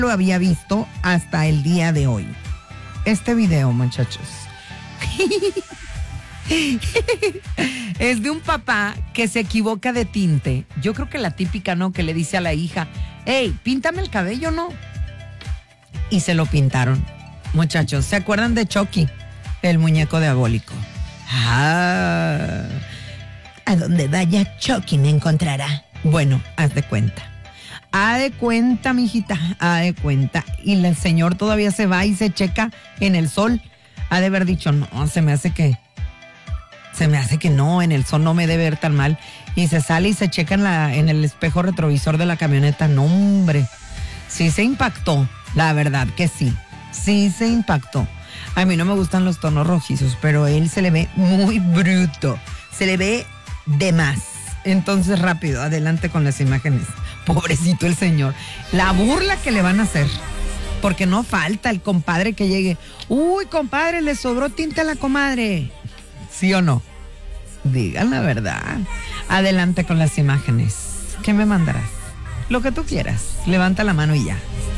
lo había visto hasta el día de hoy. Este video, muchachos, es de un papá que se equivoca de tinte. Yo creo que la típica, ¿no? Que le dice a la hija, hey, píntame el cabello, ¿no? Y se lo pintaron. Muchachos, ¿se acuerdan de Chucky? El muñeco diabólico. Ah, a donde vaya Chucky me encontrará. Bueno, haz de cuenta. Haz de cuenta, mijita, haz de cuenta. Y el señor todavía se va y se checa en el sol. Ha de haber dicho, no, se me hace que no, en el sol no me debe ver tan mal. Y se sale y se checa en el espejo retrovisor de la camioneta. No, hombre, sí se impactó, la verdad que sí. Sí se impactó. A mí no me gustan los tonos rojizos, pero él se le ve muy bruto. Se le ve de más. Entonces, rápido, adelante con las imágenes. Pobrecito el señor. La burla que le van a hacer. Porque no falta el compadre que llegue. Uy, compadre, le sobró tinte a la comadre. ¿Sí o no? Digan la verdad. Adelante con las imágenes. ¿Qué me mandarás? Lo que tú quieras. Levanta la mano y ya.